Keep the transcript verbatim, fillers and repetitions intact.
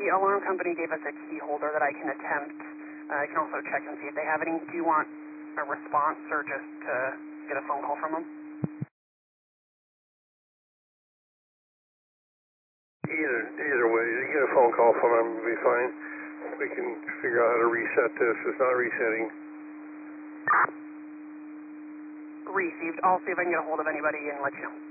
the alarm company gave us a key holder that I can attempt. Uh, I can also check and see if they have any. Do you want a response or just to get a phone call from them? Either, either way, you get a phone call from them, it'll be fine. We can figure out how to reset this. It's not resetting. Received. I'll see if I can get a hold of anybody and let you know.